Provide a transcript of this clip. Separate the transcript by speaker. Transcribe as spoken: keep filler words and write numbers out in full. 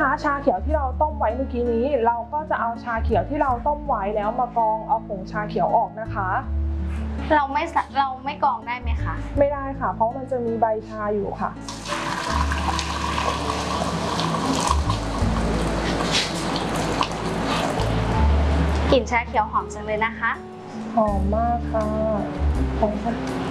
Speaker 1: นะคะชาเขียวที่เราต้มไว้เมื่อกี้นี้เราก็จะเอาชาเขียวที่เราต้มไว้แล้วมากรองเอาผงชาเขียวออกนะคะ
Speaker 2: เราไม่เราไม่กรองได้ไหมคะ
Speaker 1: ไม่ได้ค่ะเพราะมันจะมีใบชาอยู่ค่ะ
Speaker 2: กลิ่นชาเขียวหอมจังเลยนะคะ
Speaker 1: หอมมากค่ะหอมค่ะ